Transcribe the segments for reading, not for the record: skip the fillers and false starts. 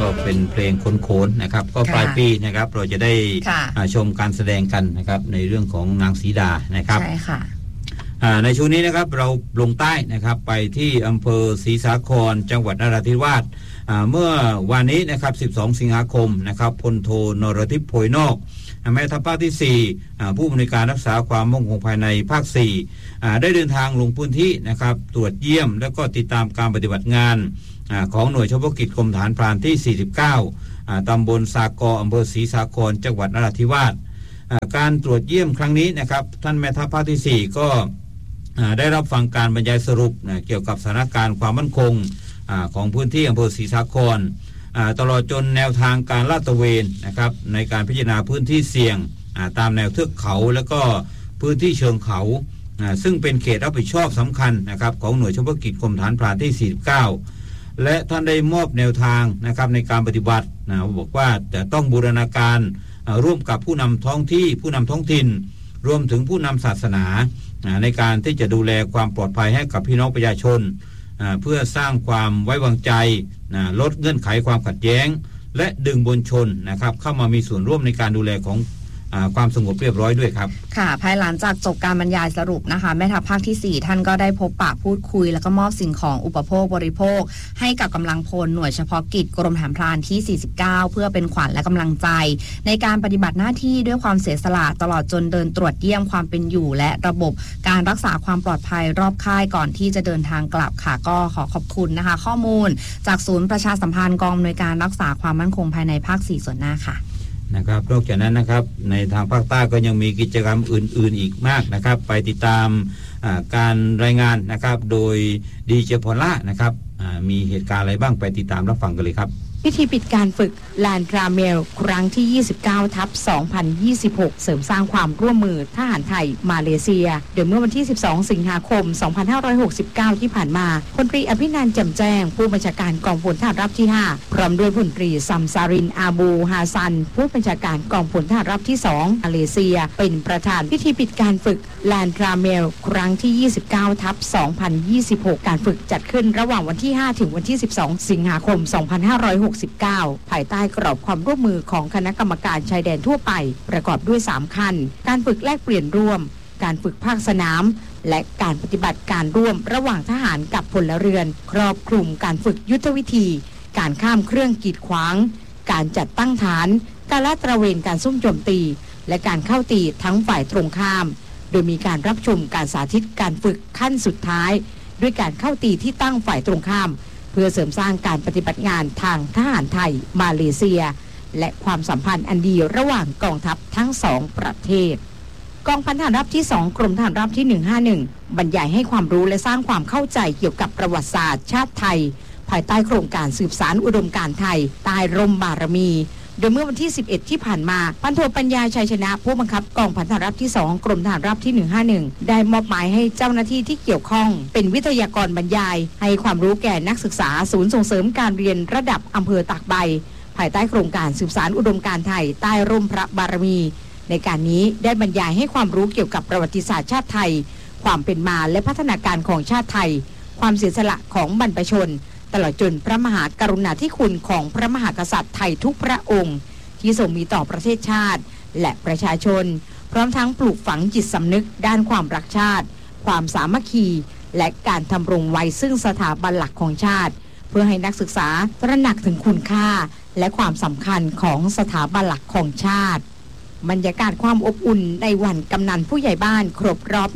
ก็เป็นเพลงโขนๆนะครับก็ปลายปีนะครับเราจะได้ชมการแสดงกันนะครับในเรื่องของนางสีดานะครับใช่ค่ะในช่วงนี้นะครับเราลงใต้นะครับไปที่อำเภอศรีสาครจังหวัดนราธิวาสเมื่อวันนี้นะครับ12สิงหาคมนะครับพลโทนรทิพย์โพยนอกแม่ทัพภาคที่4ผู้อำนวยการรักษาความมั่นคงภายในภาค4ได้เดินทางลงพื้นที่นะครับตรวจเยี่ยมแล้วก็ติดตามการปฏิบัติงานของหน่วยเฉพาะกิจกรมฐานพรานที่49ตำบลสากออำเภอศรีสาครจังหวัดนราธิวาสการตรวจเยี่ยมครั้งนี้นะครับท่านแม่ทัพภาคที่4ก็ได้รับฟังการบรรยายสรุปเกี่ยวกับสถานการณ์ความมั่นคงของพื้นที่อำเภอศรีสาครตลอดจนแนวทางการลาดตระเวนนะครับในการพิจารณาพื้นที่เสี่ยงตามแนวเทือกเขาและก็พื้นที่เชิงเขาซึ่งเป็นเขตรับผิดชอบสำคัญนะครับของหน่วยเฉพาะกิจกรมฐานพรานที่49และท่านได้มอบแนวทางนะครับในการปฏิบัติบอกว่าจะต้องบูรณาการร่วมกับผู้นำท้องที่ผู้นำท้องถิ่นรวมถึงผู้นำศาสนาในการที่จะดูแลความปลอดภัยให้กับพี่น้องประชาชนเพื่อสร้างความไว้วางใจลดเงื่อนไขความขัดแย้งและดึงมวลชนนะครับเข้ามามีส่วนร่วมในการดูแลของความสงบเรียบร้อยด้วยครับค่ะภายหลังจากจบการบรรยายสรุปนะคะแม่ทัพภาคที่4ท่านก็ได้พบปะพูดคุยแล้วก็มอบสิ่งของอุปโภคบริโภคให้กับกำลังพลหน่วยเฉพาะกิจกรมฐานพรานที่49เพื่อเป็นขวัญและกำลังใจในการปฏิบัติหน้าที่ด้วยความเสียสละตลอดจนเดินตรวจเยี่ยมความเป็นอยู่และระบบการรักษาความปลอดภัยรอบค่ายก่อนที่จะเดินทางกลับค่ะก็ขอขอบคุณนะคะข้อมูลจากศูนย์ประชาสัมพันธ์กองอำนวยการรักษาความมั่นคงภายในภาค4ส่วนหน้าค่ะนะครับนอกจากนั้นนะครับในทางภาคใต้ก็ยังมีกิจกรรมอื่นๆอีกมากนะครับไปติดตามการรายงานนะครับโดยดีเจพอล่านะครับมีเหตุการณ์อะไรบ้างไปติดตามรับฟังกันเลยครับพิธีปิดการฝึกลานราเมลครั้งที่29/2026เสริมสร้างความร่วมมือทหารไทยมาเลเซียโดยเมื่อวันที่12สิงหาคม2569ที่ผ่านมาพลตรีอภินันท์แจ่มแจ้งผู้บัญชาการกองพลทหารราบที่5พร้อมด้วยพลตรีซัมซารินอาบูฮาซันผู้บัญชาการกองพลทหารราบที่2มาเลเซียเป็นประธานพิธีปิดการฝึกลานราเมลครั้งที่29/2026การฝึกจัดขึ้นระหว่างวันที่5ถึงวันที่12สิงหาคม2569ภายใต้กรอบความร่วมมือของคณะกรรมการชายแดนทั่วไปประกอบด้วย3ขั้นการฝึกแลกเปลี่ยนร่วมการฝึกภาคสนามและการปฏิบัติการร่วมระหว่างทหารกับพลเรือนครอบคลุมการฝึกยุทธวิธีการข้ามเครื่องกีดขวางการจัดตั้งฐานการลาดตระเวนการซุ่มโจมตีและการเข้าตีทั้งฝ่ายตรงข้ามโดยมีการรับชมการสาธิตการฝึกขั้นสุดท้ายด้วยการเข้าตีที่ตั้งฝ่ายตรงข้ามเพื่อเสริมสร้างการปฏิบัติงานทางทหารไทยมาเลเซียและความสัมพันธ์อันดีระหว่างกองทัพทั้งสองประเทศกองพันทหารราบที่2กรมทหารราบที่151บรรยายให้ความรู้และสร้างความเข้าใจเกี่ยวกับประวัติศาสตร์ชาติไทยภายใต้โครงการสืบสานอุดมการณ์ไทยใต้ร่มบารมีโดยเมื่อวันที่11ที่ผ่านมาพันโทปัญญาชัยชนะผู้บังคับกองพันทหารราบที่2กรมทหารราบที่151ได้มอบหมายให้เจ้าหน้าที่ที่เกี่ยวข้องเป็นวิทยากรบรรยายให้ความรู้แก่นักศึกษาศูนย์ส่งเสริมการเรียนระดับอำเภอตากใบภายใต้โครงการสืบสานอุดมการณ์ไทยใต้ร่มพระบารมีในการนี้ได้บรรยายให้ความรู้เกี่ยวกับประวัติศาสตร์ชาติไทยความเป็นมาและพัฒนาการของชาติไทยความเสียสละของบรรพชนตลอดจนพระมหากรุณาธิคุณของพระมหากษัตริย์ไทยทุกพระองค์ที่ทรงมีต่อประเทศชาติและประชาชนพร้อมทั้งปลูกฝังจิตสำนึกด้านความรักชาติความสามัคคีและการทำรงไว้ซึ่งสถาบันหลักของชาติเพื่อให้นักศึกษาตระหนักถึงคุณค่าและความสำคัญของสถาบันหลักของชาติบรรยากาศความอบอุ่นในวันกำนันผู้ใหญ่บ้านครบรอบ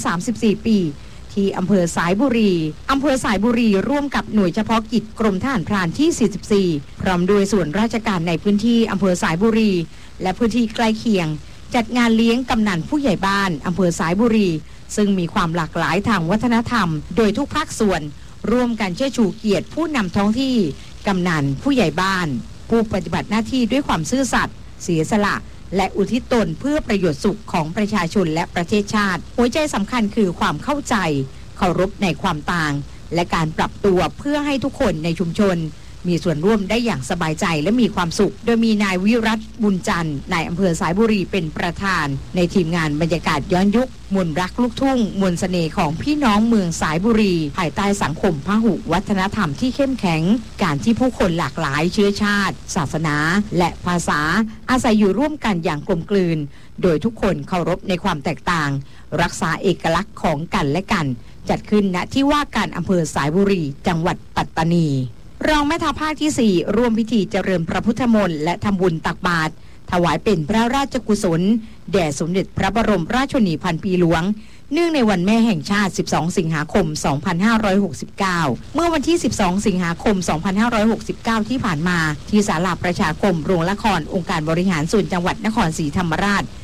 134ปีที่อำเภอสายบุรีร่วมกับหน่วยเฉพาะกิจกรมทหารพรานที่44พร้อมด้วยส่วนราชการในพื้นที่อำเภอสายบุรีและพื้นที่ใกล้เคียงจัดงานเลี้ยงกำนันผู้ใหญ่บ้านอำเภอสายบุรีซึ่งมีความหลากหลายทางวัฒนธรรมโดยทุกภาคส่วนร่วมกันเชิดชูเกียรติผู้นำท้องที่กำนันผู้ใหญ่บ้านผู้ปฏิบัติหน้าที่ด้วยความซื่อสัตย์เสียสละและอุทิศตนเพื่อประโยชน์สุขของประชาชนและประเทศชาติหัวใจสำคัญคือความเข้าใจเคารพในความต่างและการปรับตัวเพื่อให้ทุกคนในชุมชนมีส่วนร่วมได้อย่างสบายใจและมีความสุขโดยมีนายวิรัตบุญจันทร์นายอำเภอสายบุรีเป็นประธานในทีมงานบรรยากาศย้อนยุคมนต์รักลูกทุ่งมนต์เสน่ห์ของพี่น้องเมืองสายบุรีภายใต้สังคมพหุวัฒนธรรมที่เข้มแข็งการที่ผู้คนหลากหลายเชื้อชาติศาสนาและภาษาอาศัยอยู่ร่วมกันอย่างกลมกลืนโดยทุกคนเคารพในความแตกต่างรักษาเอกลักษณ์ของกันและกันจัดขึ้นณที่ว่าการอำเภอสายบุรีจังหวัดปัตตานีรองแม่ทัพภาคที่4ร่วมพิธีเจริญพระพุทธมนต์และทำบุญตักบาตรถวายเป็นพระราชกุศลแด่สมเด็จพระบรมราชชนนีพันปีหลวงเนื่องในวันแม่แห่งชาติ12สิงหาคม2569เมื่อวันที่12สิงหาคม2569ที่ผ่านมาที่ศาลาประชาคมโรงละครองค์การบริหารส่วนจังหวัดนครศรีธรรมราช